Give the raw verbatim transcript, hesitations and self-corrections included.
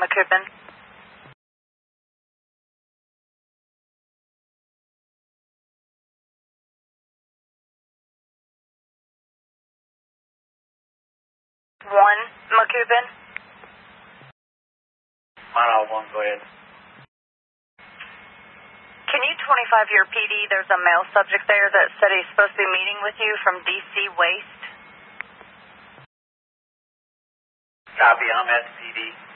McCoupin. One McCoupin. Mile one, go ahead. Can you twenty-five your P D? There's a male subject there that said he's supposed to be meeting with you from D C Waste. Copy, I'm at P D.